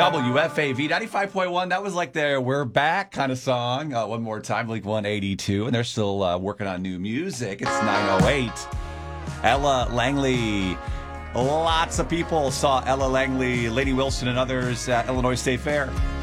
WFAV 95.1. That was like their "We're Back" kind of song. One more time, Blink 182, and they're still working on new music. It's 9:08. Ella Langley. Lots of people saw Ella Langley, Lady Wilson, and others at Illinois State Fair.